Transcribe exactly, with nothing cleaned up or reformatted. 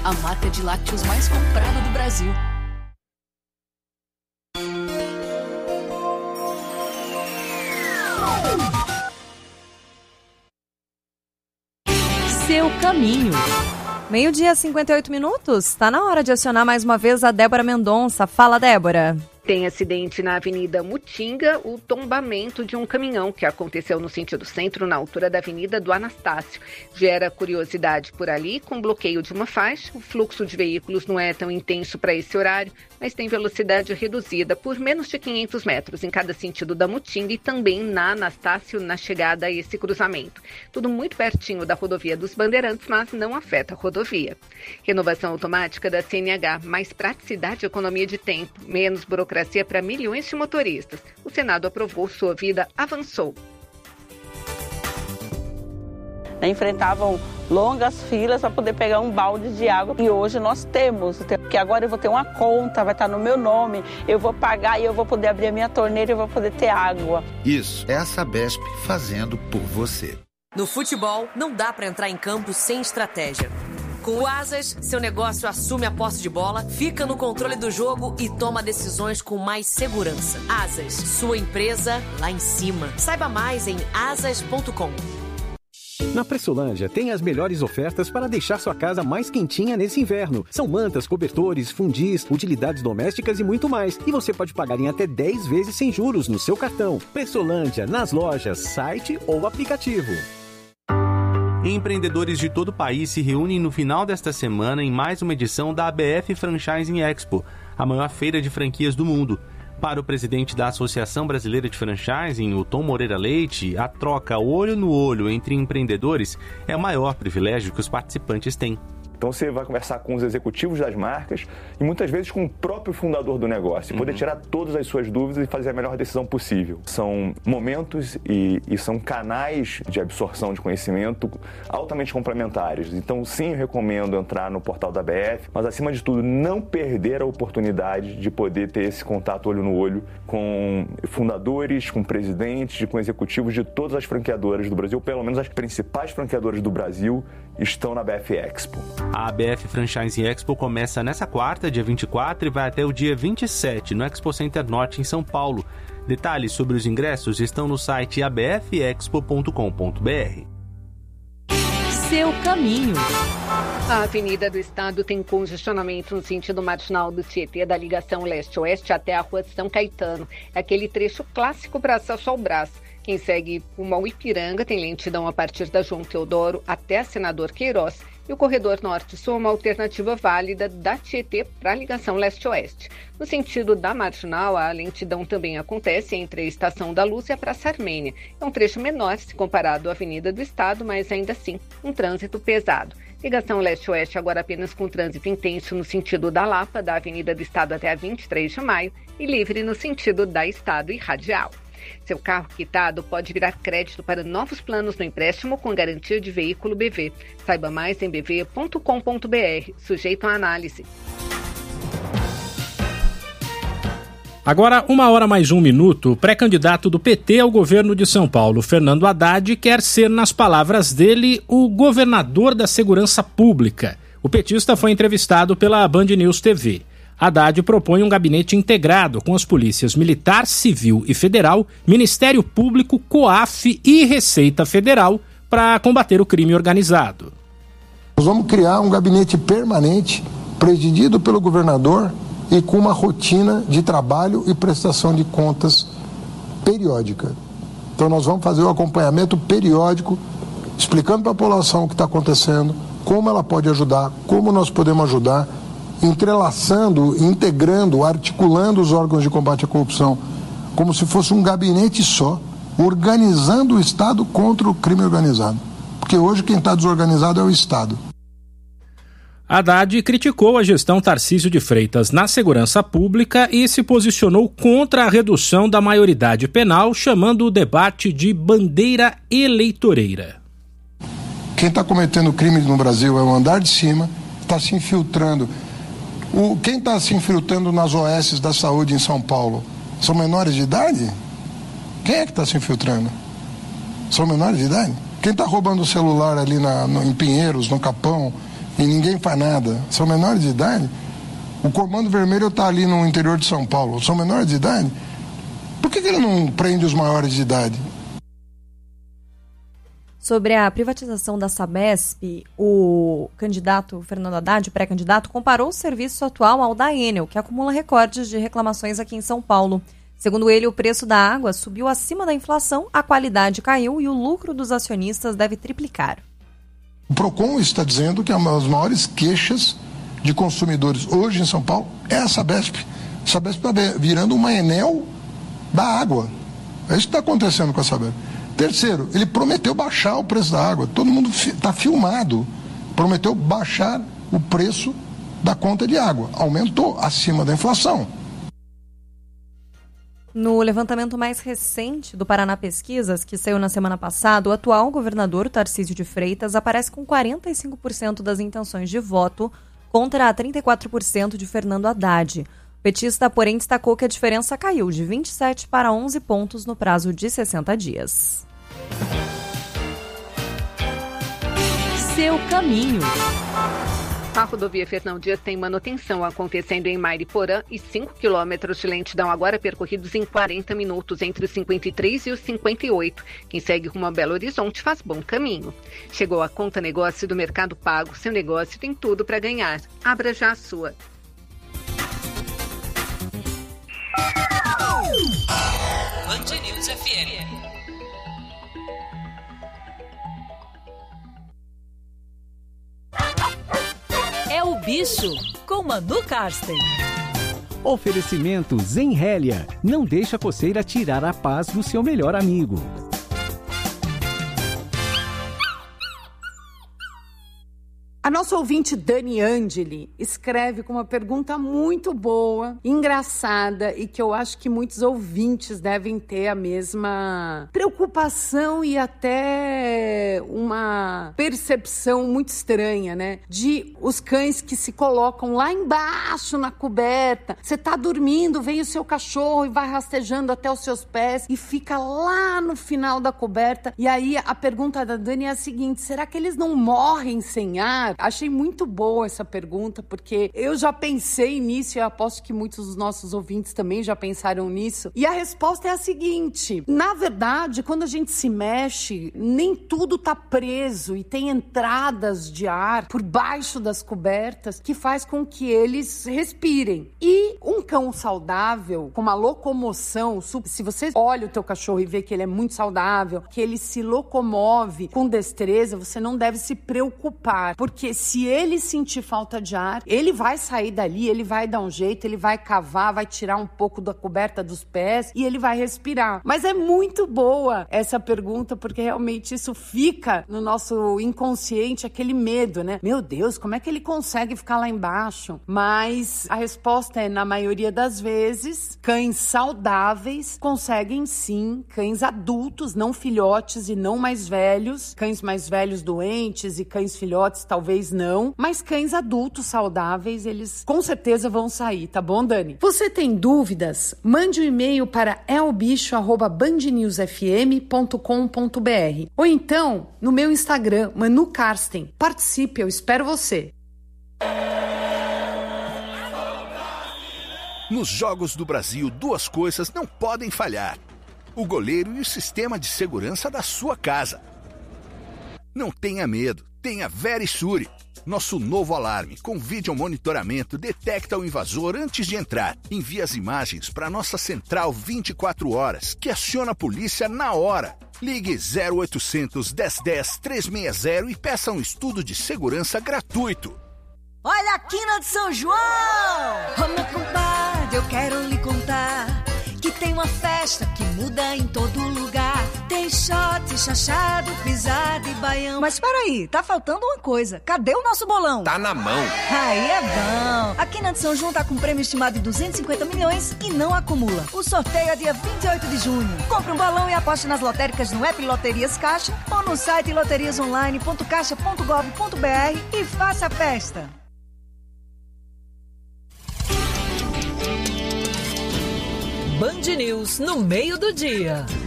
a marca de lácteos mais comprada do Brasil. Seu caminho. Meio-dia, cinquenta e oito minutos. Está na hora de acionar mais uma vez a Débora Mendonça. Fala, Débora. Tem acidente na Avenida Mutinga, o tombamento de um caminhão que aconteceu no sentido centro, na altura da Avenida do Anastácio. Gera curiosidade por ali, com bloqueio de uma faixa. O fluxo de veículos não é tão intenso para esse horário, mas tem velocidade reduzida por menos de quinhentos metros em cada sentido da Mutinga e também na Anastácio, na chegada a esse cruzamento. Tudo muito pertinho da rodovia dos Bandeirantes, mas não afeta a rodovia. Renovação automática da C N H, mais praticidade e economia de tempo, menos burocracia para milhões de motoristas. O Senado aprovou, sua vida avançou. Enfrentavam longas filas para poder pegar um balde de água e hoje nós temos, porque agora eu vou ter uma conta, vai estar no meu nome, eu vou pagar e eu vou poder abrir a minha torneira e eu vou poder ter água. Isso é a Sabesp fazendo por você. No futebol, não dá para entrar em campo sem estratégia. Com o Asas, seu negócio assume a posse de bola, fica no controle do jogo e toma decisões com mais segurança. Asas, sua empresa lá em cima. Saiba mais em asas ponto com. Na Pressolândia tem as melhores ofertas para deixar sua casa mais quentinha nesse inverno. São mantas, cobertores, fundis, utilidades domésticas e muito mais. E você pode pagar em até dez vezes sem juros no seu cartão. Pressolândia, nas lojas, site ou aplicativo. Empreendedores de todo o país se reúnem no final desta semana em mais uma edição da A B F Franchising Expo, a maior feira de franquias do mundo. Para o presidente da Associação Brasileira de Franchising, o Tom Moreira Leite, a troca olho no olho entre empreendedores é o maior privilégio que os participantes têm. Então você vai conversar com os executivos das marcas e muitas vezes com o próprio fundador do negócio, poder uhum. tirar todas as suas dúvidas e fazer a melhor decisão possível. São momentos e, e são canais de absorção de conhecimento altamente complementares. Então sim, eu recomendo entrar no portal da A B F, mas acima de tudo não perder a oportunidade de poder ter esse contato olho no olho com fundadores, com presidentes, com executivos de todas as franqueadoras do Brasil, pelo menos as principais franqueadoras do Brasil estão na A B F Expo. A A B F Franchising Expo começa nessa quarta, dia vinte e quatro, e vai até o dia vinte e sete, no Expo Center Norte, em São Paulo. Detalhes sobre os ingressos estão no site a b f expo ponto com ponto b r. Seu caminho. A Avenida do Estado tem congestionamento no sentido marginal do Tietê, da ligação leste-oeste até a Rua São Caetano. É aquele trecho clássico para acesso ao Brás. Quem segue o ao Ipiranga tem lentidão a partir da João Teodoro até a Senador Queiroz. E o corredor norte-sul é uma alternativa válida da Tietê para a ligação leste-oeste. No sentido da marginal, a lentidão também acontece entre a Estação da Luz e a Praça Armênia. É um trecho menor se comparado à Avenida do Estado, mas ainda assim um trânsito pesado. Ligação leste-oeste agora apenas com trânsito intenso no sentido da Lapa, da Avenida do Estado até a vinte e três de maio, e livre no sentido da Estado e Radial. Seu carro quitado pode virar crédito para novos planos no empréstimo com garantia de veículo B V. Saiba mais em b v ponto com ponto b r, sujeito à análise. Agora, uma hora mais um minuto, o pré-candidato do P T ao governo de São Paulo, Fernando Haddad, quer ser, nas palavras dele, o governador da segurança pública. O petista foi entrevistado pela Band News T V. Haddad propõe um gabinete integrado com as polícias Militar, Civil e Federal, Ministério Público, COAF e Receita Federal para combater o crime organizado. Nós vamos criar um gabinete permanente, presidido pelo governador e com uma rotina de trabalho e prestação de contas periódica. Então nós vamos fazer o acompanhamento periódico, explicando para a população o que está acontecendo, como ela pode ajudar, como nós podemos ajudar, entrelaçando, integrando, articulando os órgãos de combate à corrupção, como se fosse um gabinete só, organizando o Estado contra o crime organizado. Porque hoje quem está desorganizado é o Estado. Haddad criticou a gestão Tarcísio de Freitas na segurança pública e se posicionou contra a redução da maioridade penal, chamando o debate de bandeira eleitoreira. Quem está cometendo crimes no Brasil é o andar de cima, está se infiltrando. O, quem está se infiltrando nas O S da saúde em São Paulo são menores de idade? Quem é que está se infiltrando? São menores de idade? Quem está roubando o celular ali na, no, em Pinheiros, no Capão, e ninguém faz nada, são menores de idade, o Comando Vermelho está ali no interior de São Paulo, são menores de idade, por que, que ele não prende os maiores de idade? Sobre a privatização da Sabesp, o candidato Fernando Haddad, o pré-candidato, comparou o serviço atual ao da Enel, que acumula recordes de reclamações aqui em São Paulo. Segundo ele, o preço da água subiu acima da inflação, a qualidade caiu e o lucro dos acionistas deve triplicar. O Procon está dizendo que uma das maiores queixas de consumidores hoje em São Paulo é a Sabesp. A Sabesp está virando uma Enel da água. É isso que está acontecendo com a Sabesp. Terceiro, ele prometeu baixar o preço da água. Todo mundo está filmado. Prometeu baixar o preço da conta de água. Aumentou acima da inflação. No levantamento mais recente do Paraná Pesquisas, que saiu na semana passada, o atual governador Tarcísio de Freitas aparece com quarenta e cinco por cento das intenções de voto contra trinta e quatro por cento de Fernando Haddad. O petista, porém, destacou que a diferença caiu de vinte e sete para onze pontos no prazo de sessenta dias. Seu caminho. A rodovia Fernão Dias tem manutenção acontecendo em Mariporã e cinco quilômetros de lentidão agora percorridos em quarenta minutos entre os cinquenta e três e os cinquenta e oito. Quem segue rumo a Belo Horizonte faz bom caminho. Chegou a conta negócio do Mercado Pago. Seu negócio tem tudo para ganhar. Abra já a sua. Band News F M. É o bicho com Manu Karsten. Oferecimento Zenrélia. Não deixa a coceira tirar a paz do seu melhor amigo. A nossa ouvinte Dani Angeli escreve com uma pergunta muito boa, engraçada e que eu acho que muitos ouvintes devem ter a mesma preocupação e até uma percepção muito estranha, né? De os cães que se colocam lá embaixo na coberta. Você tá dormindo, vem o seu cachorro e vai rastejando até os seus pés e fica lá no final da coberta. E aí a pergunta da Dani é a seguinte: será que eles não morrem sem ar? Achei muito boa essa pergunta, porque eu já pensei nisso e eu aposto que muitos dos nossos ouvintes também já pensaram nisso. E a resposta é a seguinte: na verdade, quando a gente se mexe, nem tudo tá preso e tem entradas de ar por baixo das cobertas que faz com que eles respirem. E um cão saudável, com uma locomoção, se você olha o teu cachorro e vê que ele é muito saudável, que ele se locomove com destreza, você não deve se preocupar, porque se ele sentir falta de ar, ele vai sair dali, ele vai dar um jeito, ele vai cavar, vai tirar um pouco da coberta dos pés e ele vai respirar. Mas é muito boa essa pergunta, porque realmente isso fica no nosso inconsciente, aquele medo, né? Meu Deus, como é que ele consegue ficar lá embaixo? Mas a resposta é, na maioria das vezes, cães saudáveis conseguem sim, cães adultos, não filhotes e não mais velhos, cães mais velhos doentes e cães filhotes talvez não, mas cães adultos saudáveis, eles com certeza vão sair, tá bom, Dani? Você tem dúvidas? Mande um e-mail para elbicho arroba band news f m ponto com ponto b r ou então no meu Instagram, Manu Karsten. Participe, eu espero você. Nos Jogos do Brasil, duas coisas não podem falhar: o goleiro e o sistema de segurança da sua casa. Não tenha medo, tenha Verisure. Nosso novo alarme com vídeo monitoramento detecta o invasor antes de entrar. Envia as imagens para nossa central vinte e quatro horas, que aciona a polícia na hora. Ligue zero oitocentos, dez dez, trezentos e sessenta e peça um estudo de segurança gratuito. Olha a quina de São João! Ô meu compadre, eu quero lhe contar que tem uma festa que muda em todo lugar. Tem shot, chachado, pisada e baião. Mas peraí, tá faltando uma coisa. Cadê o nosso bolão? Tá na mão. Aí é bom. A Quina de São João tá com um prêmio estimado de duzentos e cinquenta milhões e não acumula. O sorteio é dia vinte e oito de junho. Compre um balão e aposte nas lotéricas no app Loterias Caixa ou no site loterias online ponto caixa ponto gov ponto b r e faça a festa. Band News no meio do dia.